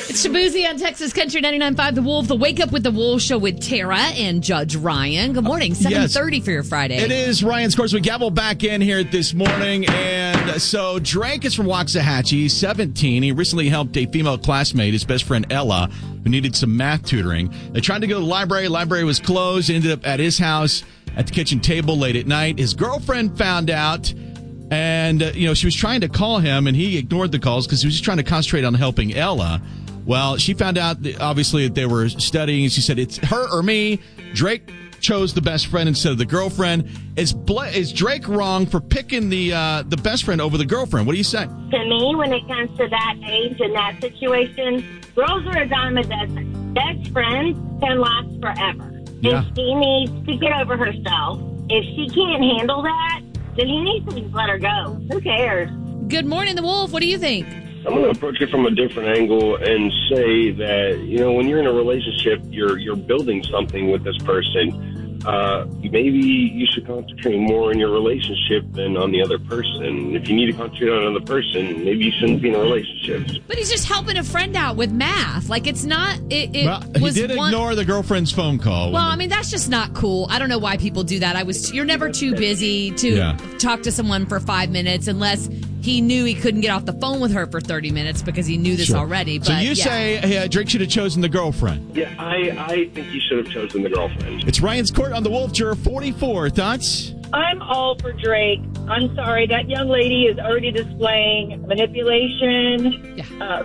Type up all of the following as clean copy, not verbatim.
It's Shabuzi on Texas Country 99.5 The Wolf, the Wake Up with the Wolf show with Tara and Judge Ryan. Good morning, 7:30 for your Friday. It is Ryan's course. We gavel back in here this morning. And so Drake is from Waxahachie. He's 17. He recently helped a female classmate, his best friend Ella, who needed some math tutoring. They tried to go to the library. Library was closed. Ended up at his house at the kitchen table late at night. His girlfriend found out. And, she was trying to call him, and he ignored the calls because he was just trying to concentrate on helping Ella. Well, she found out, obviously, that they were studying, and she said, it's her or me. Drake chose the best friend instead of the girlfriend. Is Drake wrong for picking the best friend over the girlfriend? What do you say? To me, when it comes to that age and that situation, girls are a dime a dozen. Best friends can last forever. Yeah. And she needs to get over herself. If she can't handle that, then he needs to just let her go. Who cares? Good morning, The Wolf. What do you think? I'm going to approach it from a different angle and say that, when you're in a relationship, you're building something with this person. Maybe you should concentrate more on your relationship than on the other person. If you need to concentrate on another person, maybe you shouldn't be in a relationship. But he's just helping a friend out with math. Like, it's not... He did ignore the girlfriend's phone call. Well, I mean, that's just not cool. I don't know why people do that. You're never too busy to talk to someone for 5 minutes unless he knew he couldn't get off the phone with her for 30 minutes because he knew this already. But, so you say Drake should have chosen the girlfriend? Yeah, I think he should have chosen the girlfriend. It's Ryan's Court on the Wolf, Juror 44. Thoughts? I'm all for Drake. I'm sorry, that young lady is already displaying manipulation,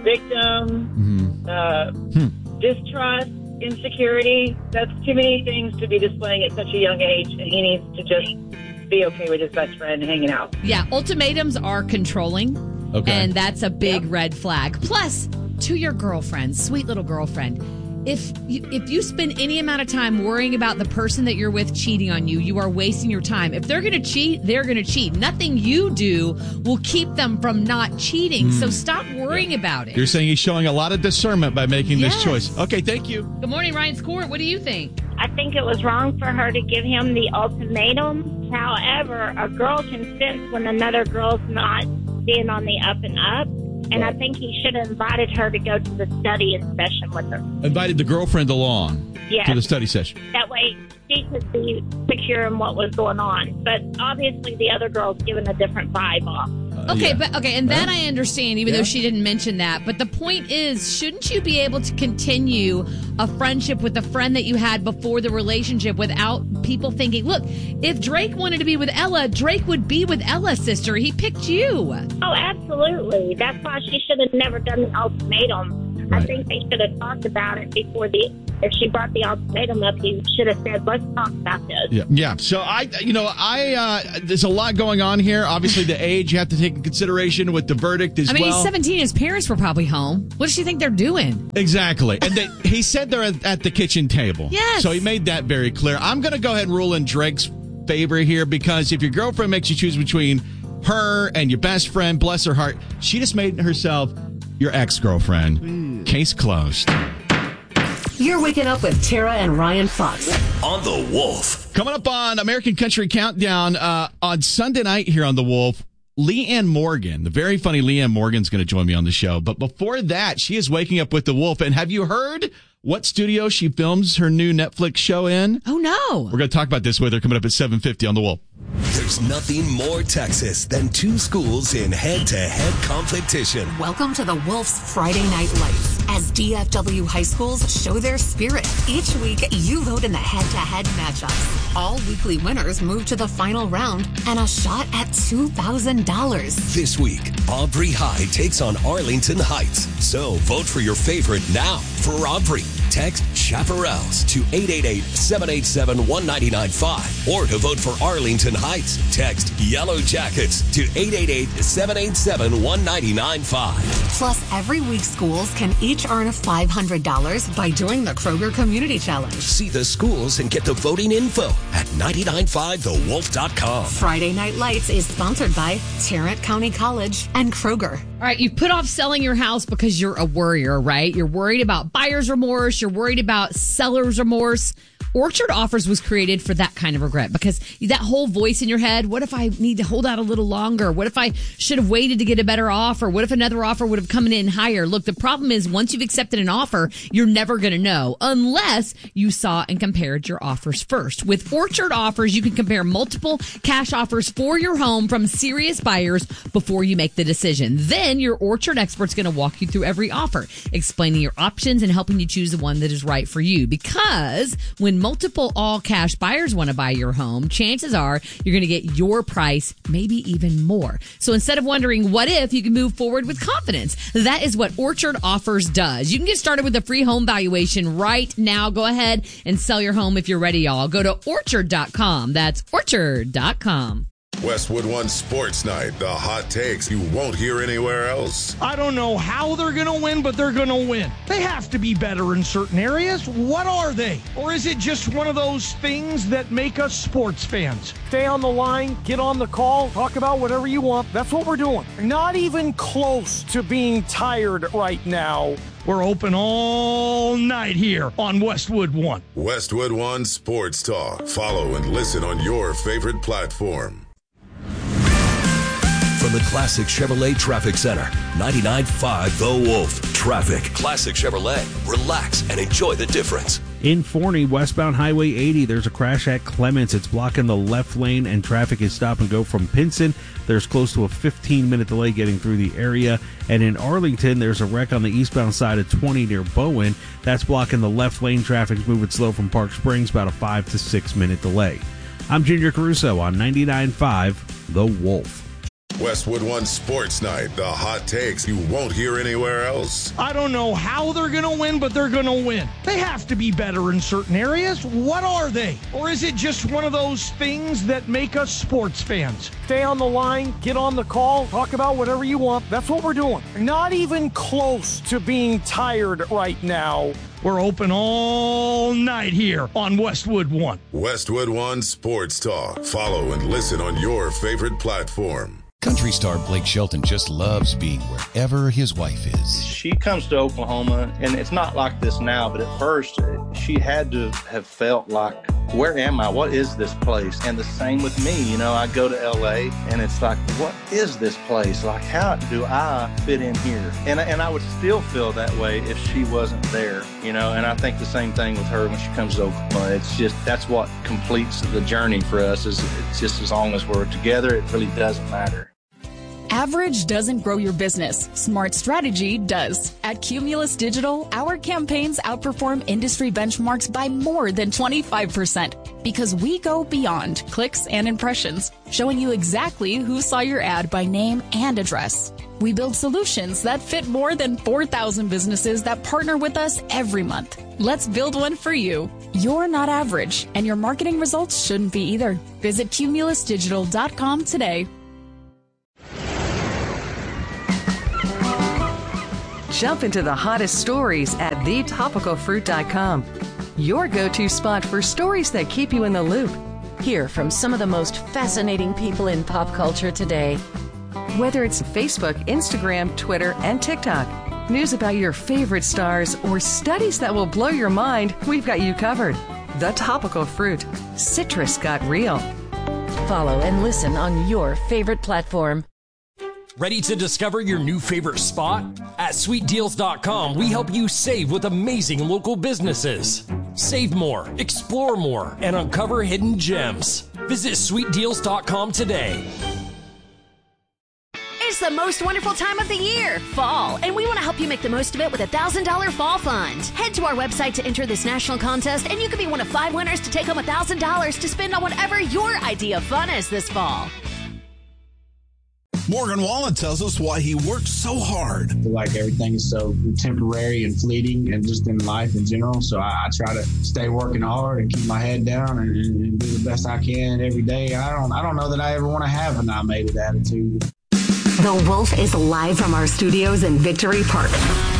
victim, distrust, insecurity. That's too many things to be displaying at such a young age, and he needs to just be okay with his best friend hanging out. Yeah, ultimatums are controlling, and that's a big red flag. Plus, to your girlfriend, sweet little girlfriend, if you spend any amount of time worrying about the person that you're with cheating on you, you are wasting your time. If they're going to cheat, they're going to cheat. Nothing you do will keep them from not cheating, so stop worrying about it. You're saying he's showing a lot of discernment by making this choice. Okay, thank you. Good morning, Ryan's Court. What do you think? I think it was wrong for her to give him the ultimatum. However, a girl can sense when another girl's not being on the up and up. And I think he should have invited her to go to the study session with her. Invited the girlfriend along to the study session. That way she could be secure in what was going on. But obviously the other girl's giving a different vibe off. And that I understand, even though she didn't mention that. But the point is, shouldn't you be able to continue a friendship with a friend that you had before the relationship without people thinking, look, if Drake wanted to be with Ella, Drake would be with Ella's sister. He picked you. Oh, absolutely. That's why she should have never done the ultimatum. Right. I think they should have talked about it before if she brought the ultimatum up, he should have said, let's talk about this. Yeah. So there's a lot going on here. Obviously the age you have to take in consideration with the verdict as well. He's 17. His parents were probably home. What does she think they're doing? Exactly. And he said they're at the kitchen table. Yes. So he made that very clear. I'm going to go ahead and rule in Drake's favor here because if your girlfriend makes you choose between her and your best friend, bless her heart, she just made herself your ex-girlfriend. Case closed. You're waking up with Tara and Ryan Fox on The Wolf. Coming up on American Country Countdown on Sunday night here on The Wolf, Leanne Morgan, the very funny Leanne Morgan's going to join me on the show. But before that, she is waking up with The Wolf. And have you heard what studio she films her new Netflix show in? Oh, no. We're going to talk about this with her coming up at 7:50 on The Wolf. There's nothing more Texas than two schools in head-to-head competition. Welcome to the Wolf's Friday Night Lights as DFW high schools show their spirit. Each week, you vote in the head-to-head matchups. All weekly winners move to the final round and a shot at $2,000. This week, Aubrey High takes on Arlington Heights. So vote for your favorite now. For Aubrey, text Chaparrals to 888-787-1995. Or to vote for Arlington Heights, text Yellow Jackets to 888-787-1995. Plus, every week schools can each earn $500 by doing the Kroger Community Challenge. See the schools and get the voting info at 995thewolf.com. Friday Night Lights is sponsored by Tarrant County College and Kroger. All right, you've put off selling your house because you're a worrier, right? You're worried about buyer's remorse. You're worried about seller's remorse. Orchard Offers was created for that kind of regret, because that whole voice in your head, what if I need to hold out a little longer? What if I should have waited to get a better offer? What if another offer would have come in higher? Look, the problem is once you've accepted an offer, you're never going to know unless you saw and compared your offers first. With Orchard Offers, you can compare multiple cash offers for your home from serious buyers before you make the decision. Then your Orchard expert's going to walk you through every offer, explaining your options and helping you choose the one that is right for you. Because when multiple all cash buyers want to buy your home, chances are you're going to get your price, maybe even more. So instead of wondering what if, you can move forward with confidence. That is what Orchard Offers does. You can get started with a free home valuation right now. Go ahead and sell your home if you're ready, y'all. Go to orchard.com. That's orchard.com. Westwood One Sports Night, the hot takes you won't hear anywhere else. I don't know how they're going to win, but they're going to win. They have to be better in certain areas. What are they? Or is it just one of those things that make us sports fans? Stay on the line, get on the call, talk about whatever you want. That's what we're doing. Not even close to being tired right now. We're open all night here on Westwood One. Westwood One Sports Talk. Follow and listen on your favorite platform. From the Classic Chevrolet Traffic Center, 99.5 The Wolf. Traffic. Classic Chevrolet. Relax and enjoy the difference. In Forney, westbound Highway 80, there's a crash at Clements. It's blocking the left lane, and traffic is stop and go from Pinson. There's close to a 15-minute delay getting through the area. And in Arlington, there's a wreck on the eastbound side of 20 near Bowen. That's blocking the left lane. Traffic's moving slow from Park Springs, about a 5 to 6 minute delay. I'm Ginger Caruso on 99.5 The Wolf. Westwood One Sports Night, the hot takes you won't hear anywhere else. I don't know how they're going to win, but they're going to win. They have to be better in certain areas. What are they? Or is it just one of those things that make us sports fans? Stay on the line, get on the call, talk about whatever you want. That's what we're doing. Not even close to being tired right now. We're open all night here on Westwood One. Westwood One Sports Talk. Follow and listen on your favorite platform. Country star Blake Shelton just loves being wherever his wife is. She comes to Oklahoma, and it's not like this now, but at first she had to have felt like, where am I? What is this place? And the same with me. You know, I go to LA, and it's like, what is this place? Like, how do I fit in here? And I would still feel that way if she wasn't there, you know, and I think the same thing with her when she comes to Oklahoma. It's just, that's what completes the journey for us, is it's just as long as we're together, it really doesn't matter. Average doesn't grow your business. Smart strategy does. At Cumulus Digital, our campaigns outperform industry benchmarks by more than 25% because we go beyond clicks and impressions, showing you exactly who saw your ad by name and address. We build solutions that fit more than 4,000 businesses that partner with us every month. Let's build one for you. You're not average, and your marketing results shouldn't be either. Visit cumulusdigital.com today. Jump into the hottest stories at thetopicalfruit.com. Your go-to spot for stories that keep you in the loop. Hear from some of the most fascinating people in pop culture today. Whether it's Facebook, Instagram, Twitter, and TikTok, news about your favorite stars, or studies that will blow your mind, we've got you covered. The Topical Fruit. Citrus got real. Follow and listen on your favorite platform. Ready to discover your new favorite spot? At sweetdeals.com, we help you save with amazing local businesses. Save more, explore more, and uncover hidden gems. Visit sweetdeals.com today. It's the most wonderful time of the year, fall, and we want to help you make the most of it with a $1,000 fall fund. Head to our website to enter this national contest, and you could be one of 5 winners to take home $1,000 to spend on whatever your idea of fun is this fall. Morgan Wallen tells us why he works so hard. I feel like everything is so temporary and fleeting, and just in life in general. So I try to stay working hard and keep my head down and do the best I can every day. I don't know that I ever want to have an I made it attitude. The Wolf is live from our studios in Victory Park.